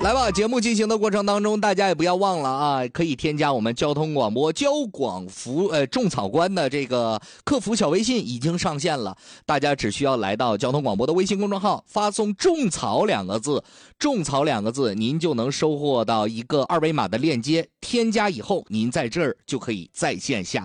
来吧，节目进行的过程当中，大家也不要忘了啊，可以添加我们交通广播种草官的这个客服小微信已经上线了，大家只需要来到交通广播的微信公众号，发送种草2个字，种草2个字，您就能收获到一个二维码的链接，添加以后您在这儿就可以在线下